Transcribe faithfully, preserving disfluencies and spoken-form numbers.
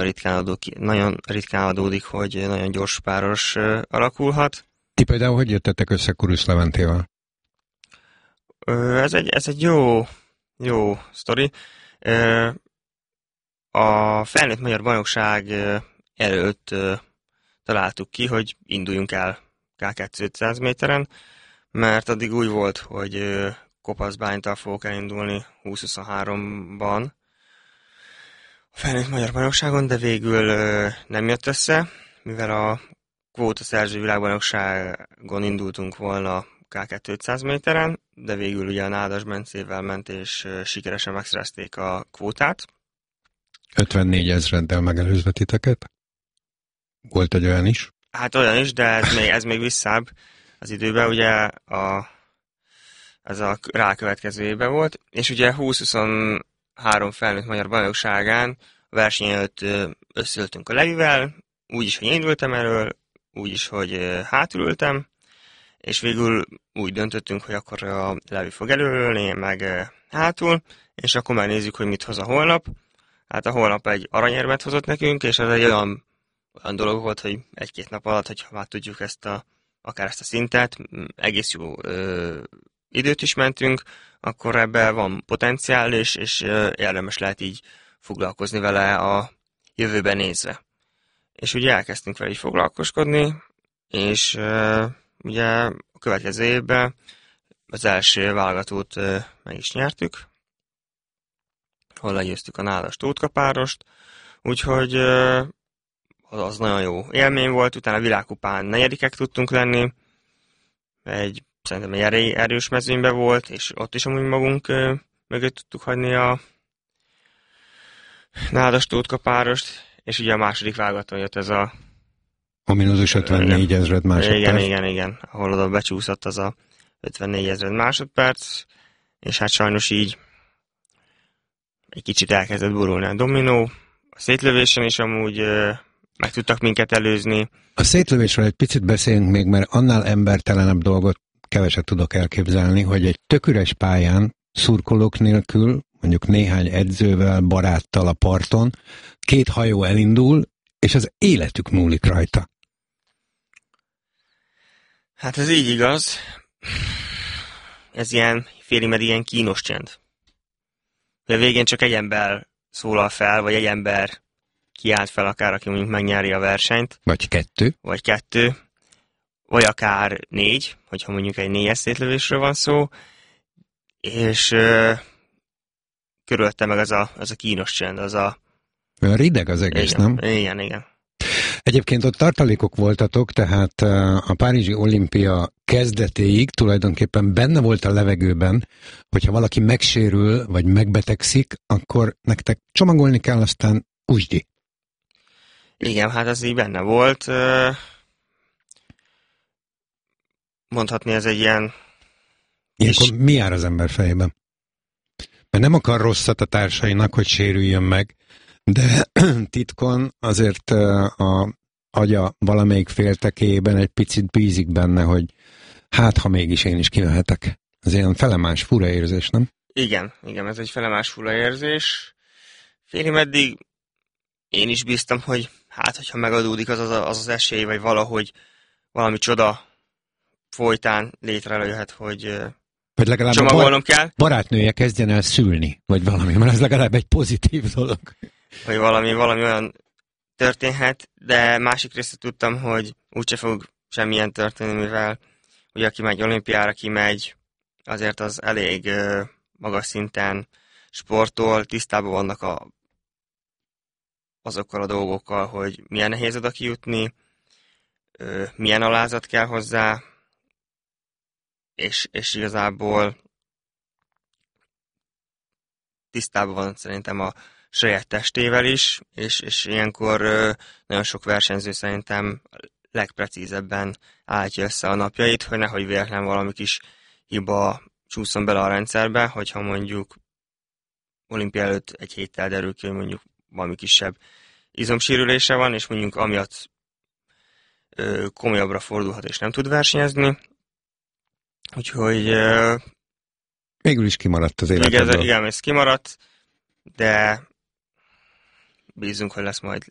nagyon ritkán, adódik, nagyon ritkán adódik, hogy nagyon gyors páros alakulhat. Ti például hogy jöttetek össze Kurusz Leventével? Ez egy, ez egy jó, jó sztori. A felnőtt magyar bajnokság előtt találtuk ki, hogy induljunk el ká kétszáz méteren, mert addig úgy volt, hogy Kopaszbánytól fogok elindulni húsz huszonháromban a felnőtt magyar bajnokságon, de végül nem jött össze, mivel a kvóta szerző világbajnokságon indultunk volna ká kétszáz méteren, de végül ugye a Nádas Bencével ment, és sikeresen megszerezték a kvótát. ötvennégy ezreddel megelőzve titeket? Volt egy olyan is? Hát olyan is, de ez még, ez még visszább az időben, ugye a, ez a rákövetkező évben volt, és ugye húsz huszonhárom felnőtt magyar bajnokságán a verseny előtt összeültünk a Levivel, úgyis, hogy én indultam elől, úgyis, hogy hátulültem, és végül úgy döntöttünk, hogy akkor a Levi fog előülni, én meg hátul, és akkor megnézzük, hogy mit hoz a holnap. Hát a holnap egy aranyérmet hozott nekünk, és ez egy olyan, olyan dolog volt, hogy egy-két nap alatt, hogyha már tudjuk ezt a, akár ezt a szintet, egész jó ö, időt is mentünk, akkor ebben van potenciál, és, és érdemes lehet így foglalkozni vele a jövőben nézve. És ugye elkezdtünk vele így foglalkozkodni, és ö, ugye a következő évben az első válogatót ö, meg is nyertük, hol legyőztük a Nádas Tóthkapárost, úgyhogy ö, az nagyon jó élmény volt, utána a világkupán negyedikek tudtunk lenni, egy szerintem egy erős mezőnyben volt, és ott is amúgy magunk ö, mögött tudtuk hagyni a Nádas Tóthkapárost, és ugye a második válogatón jött ez a ominózus ötvennégy ezred másodperc. Igen, igen, igen, ahol oda becsúszott az a ötvennégy ezred másodperc, és hát sajnos így egy kicsit elkezdett borulni a dominó, a szétlövésen is amúgy ö, meg tudtak minket előzni. A szétlövésről egy picit beszéljünk még, mert annál embertelenebb dolgot keveset tudok elképzelni, hogy egy tök üres pályán, szurkolók nélkül, mondjuk néhány edzővel, baráttal a parton, két hajó elindul, és az életük múlik rajta. Hát ez így igaz. Ez ilyen, félig ilyen kínos csend. A végén csak egy ember szólal fel, vagy egy ember kiállt fel akár, aki mondjuk megnyeri a versenyt. Vagy kettő. Vagy kettő. Vagy akár négy, hogyha mondjuk egy négyes szétlövésről van szó. És ö, körülte meg az a, az a kínos csend, az a... Olyan rideg az egész, igen, nem? Igen, igen. Egyébként ott tartalékok voltatok, tehát a Párizsi olimpia kezdetéig tulajdonképpen benne volt a levegőben, hogyha valaki megsérül, vagy megbetegszik, akkor nektek csomagolni kell, aztán úsdi. Igen, hát ez így benne volt. Mondhatni ez egy ilyen... Ilyenkor mi jár az ember fejében? Mert nem akar rosszat a társainak, hogy sérüljön meg, de titkon azért a agya valamelyik féltekéjében egy picit bízik benne, hogy hát, ha mégis én is kimehetek. Ez ilyen felemás fura érzés, nem? Igen, igen, ez egy felemás fura érzés. Félig meddig én is bíztam, hogy hát, hogyha megadódik az az, az az esély, vagy valahogy valami csoda folytán létrejöhet, hogy vagy legalább csomagolnom a bar- kell. barátnője kezdjen el szülni, vagy valami, mert ez legalább egy pozitív dolog. Vagy valami, valami olyan történhet, de másik részt tudtam, hogy úgyse fog semmilyen történni, mivel ugye aki megy olimpiára, kimegy, azért az elég uh, magas szinten sportol, tisztában vannak a, azokkal a dolgokkal, hogy milyen nehéz oda kijutni, uh, milyen alázat kell hozzá, és, és igazából tisztában van szerintem a saját testével is, és, és ilyenkor ö, nagyon sok versenyző szerintem legprecízebben állítja össze a napjait, hogy nehogy véletlen valami kis hiba csúszson bele a rendszerbe, hogyha mondjuk olimpia előtt egy héttel derül ki, hogy mondjuk valami kisebb izomsérülése van, és mondjuk amiatt ö, komolyabbra fordulhat, és nem tud versenyezni. Úgyhogy... Ö, Végül is kimaradt az életedből. Igen, ez kimaradt, de bízunk, hogy lesz majd